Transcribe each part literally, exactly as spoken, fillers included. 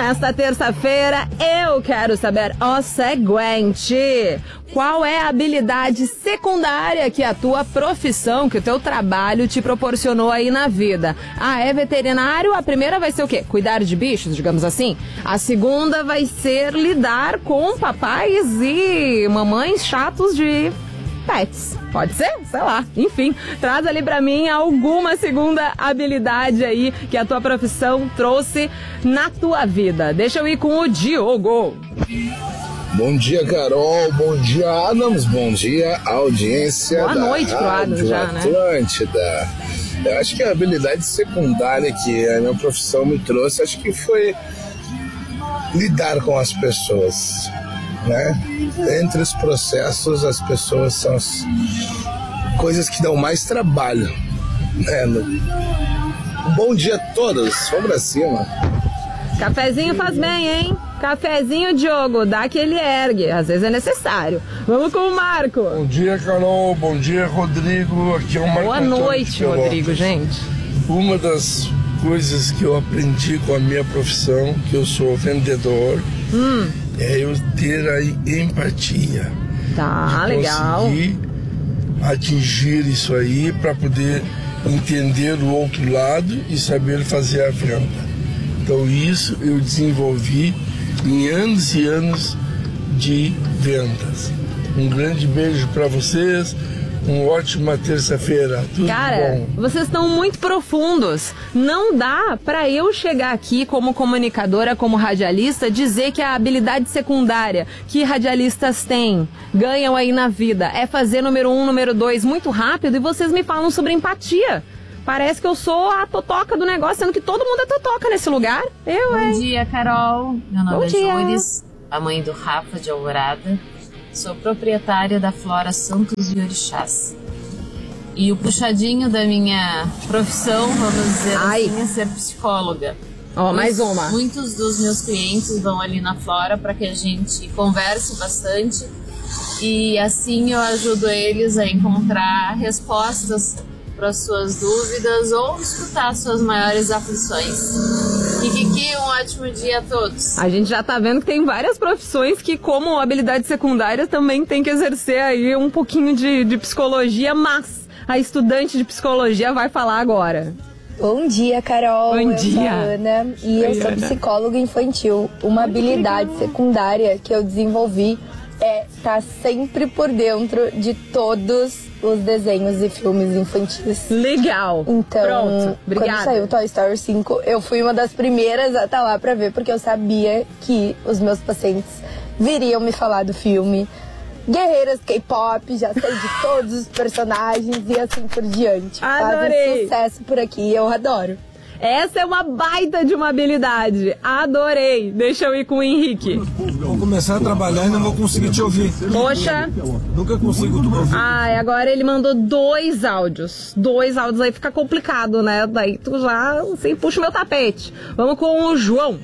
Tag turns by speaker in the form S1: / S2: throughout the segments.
S1: nesta terça-feira eu quero saber o seguinte: qual é a habilidade secundária que a tua profissão, que o teu trabalho te proporcionou aí na vida? Ah, é veterinário? A primeira vai ser o quê? Cuidar de bichos, digamos assim. A segunda vai ser lidar com papais e mamães chatos de pets. Pode ser? Sei lá. Enfim, traz ali pra mim alguma segunda habilidade aí que a tua profissão trouxe na tua vida. Deixa eu ir com o Diogo.
S2: Bom dia, Carol. Bom dia, Adams. Bom dia, audiência.
S1: Boa
S2: da
S1: noite pro Adams já, né?
S2: Atlântida. Eu acho que a habilidade secundária que a minha profissão me trouxe, acho que foi lidar com as pessoas, né? Entre os processos, as pessoas são as coisas que dão mais trabalho, né? Bom dia a todos, vamos pra cima.
S1: Cafezinho faz bem, hein? Cafezinho, Diogo, dá que ele ergue, às vezes é necessário. Vamos com o Marco.
S3: Bom dia, Carol, bom dia, Rodrigo. Aqui é o Marco.
S1: Boa noite, Rodrigo, gente.
S3: Uma das coisas que eu aprendi com a minha profissão, que eu sou vendedor, hum. é eu ter a empatia.
S1: Tá,
S3: de
S1: legal.
S3: Conseguir atingir isso aí para poder entender o outro lado e saber fazer a venda. Então isso eu desenvolvi em anos e anos de vendas. Um grande beijo para vocês. Uma ótima terça-feira, tudo
S1: Cara,
S3: bom?
S1: Vocês estão muito profundos. Não dá pra eu chegar aqui como comunicadora, como radialista, dizer que a habilidade secundária que radialistas têm, ganham aí na vida, é fazer número um, número dois muito rápido, e vocês me falam sobre empatia. Parece que eu sou a totoca do negócio, sendo que todo mundo é totoca nesse lugar. Eu,
S4: Bom
S1: hein?
S4: dia, Carol. Meu nome
S1: Bom
S4: é
S1: dia.
S4: Júris, a mãe do Rafa de Alvorada. Sou proprietária da Flora Santos e Orixás. E o puxadinho da minha profissão, vamos dizer
S1: Ai.
S4: assim, é ser psicóloga.
S1: Ó, mais uma.
S4: Muitos dos meus clientes vão ali na Flora para que a gente converse bastante. E assim eu ajudo eles a encontrar respostas para as suas dúvidas ou escutar as suas maiores aflições. E Kiki, um ótimo dia a todos.
S1: A gente já tá vendo que tem várias profissões que, como habilidade secundária, também tem que exercer aí um pouquinho de, de psicologia, mas a estudante de psicologia vai falar agora.
S5: Bom dia, Carol.
S1: Bom
S5: eu
S1: dia.
S5: sou a Ana e
S1: Oi,
S5: eu sou
S1: Ana.
S5: psicóloga infantil. Uma habilidade secundária que eu desenvolvi é estar sempre por dentro de todos os desenhos e filmes infantis.
S1: Legal.
S5: Então,
S1: Pronto. Obrigada.
S5: quando saiu Toy Story cinco, eu fui uma das primeiras a estar lá pra ver, porque eu sabia que os meus pacientes viriam me falar do filme. Guerreiras K-pop, já sei de todos os personagens e assim por diante.
S1: Adorei.
S5: Fazem sucesso por aqui, eu adoro.
S1: Essa é uma baita de uma habilidade. Adorei. Deixa eu ir com o Henrique.
S6: Vou começar a trabalhar e não vou conseguir te ouvir.
S1: Poxa.
S6: Nunca consigo te ouvir.
S1: Ai, agora ele mandou dois áudios. Dois áudios aí fica complicado, né? Daí tu já, assim, puxa o meu tapete. Vamos com o João.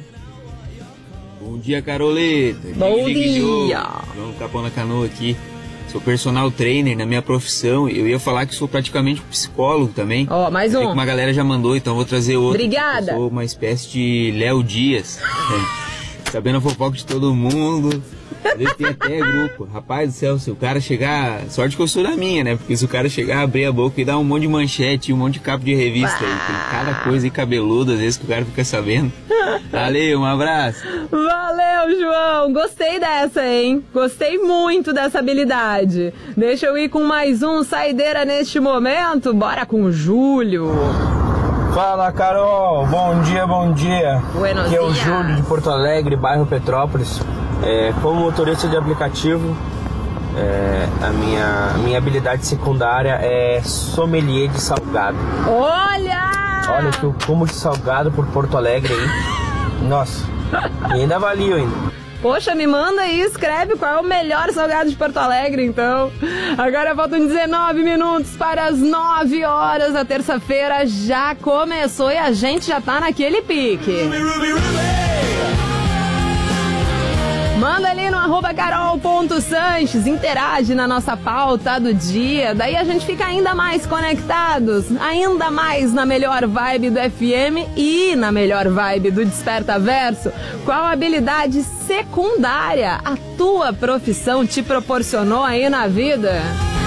S7: Bom dia, Caroleta.
S1: Bom
S7: Diga, diga,
S1: dia.
S7: João Capão na Canoa aqui. Sou personal trainer na minha profissão. Eu ia falar que sou praticamente psicólogo também.
S1: Ó, mais
S7: um.
S1: um.
S7: Uma galera já mandou, então vou trazer outro.
S1: Obrigada.
S7: Eu sou uma espécie de Léo Dias. Sabendo a fofoca de todo mundo. Às vezes tem até grupo. Rapaz do céu, se o cara chegar... Sorte que eu sou da minha, né? Porque se o cara chegar, abrir a boca e dar um monte de manchete, um monte de capa de revista aí. Tem cada coisa aí cabeluda, às vezes, que o cara fica sabendo. Valeu, um abraço.
S1: Valeu, João. Gostei dessa, hein? Gostei muito dessa habilidade. Deixa eu ir com mais um saideira neste momento. Bora com o Júlio.
S8: Fala, Carol. Bom dia, bom dia.
S1: Buenos
S8: Aqui é o
S1: dias.
S8: Júlio de Porto Alegre, bairro Petrópolis. É, como motorista de aplicativo, é, a, minha, a minha habilidade secundária é sommelier de salgado.
S1: Olha!
S8: Olha que eu como de salgado por Porto Alegre aí. Nossa, e ainda valio ainda.
S1: Poxa, me manda aí, escreve qual é o melhor salgado de Porto Alegre, então. Agora faltam dezenove minutos para as nove horas. A terça-feira já começou e a gente já tá naquele pique. Manda ali no arroba carol.sanches, interage na nossa pauta do dia, daí a gente fica ainda mais conectados, ainda mais na melhor vibe do F M e na melhor vibe do Desperta Verso. Qual habilidade secundária a tua profissão te proporcionou aí na vida?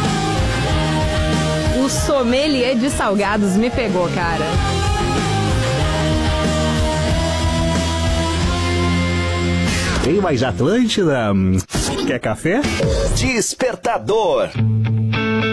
S1: O sommelier de salgados me pegou, cara.
S9: Tem mais Atlântida? Quer café?
S10: Despertador.